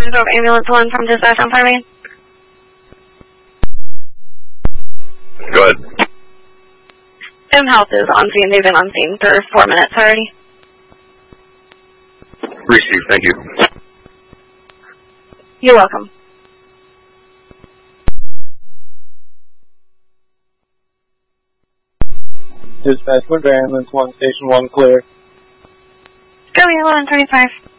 Grove Ambulance 1 from dispatch on Fire Main. Go ahead. Health is on scene. They've been on scene for 4 minutes already. Receive, thank you. You're welcome. Dispatch, Woodbury Ambulance 1, Station 1, clear. Go 1135.